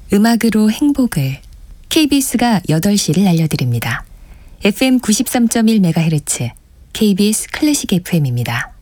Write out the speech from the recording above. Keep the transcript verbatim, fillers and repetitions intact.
음악으로 행복을 케이비에스가 여덟 시를 알려드립니다. 에프엠 구십삼 점 일 메가헤르츠 케이비에스 클래식 에프엠입니다.